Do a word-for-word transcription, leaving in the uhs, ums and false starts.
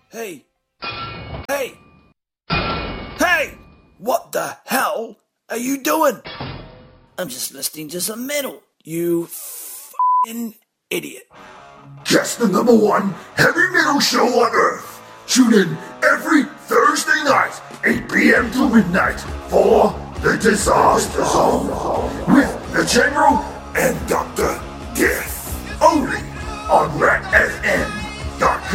Hey! Hey! Hey! What the hell are you doing? I'm just listening to some metal, you f***ing idiot. Just the number one heavy metal show on Earth. Tune in every Thursday night, eight p.m. to midnight, for The Disaster Zone with the General and Doctor Death. Only on Rad.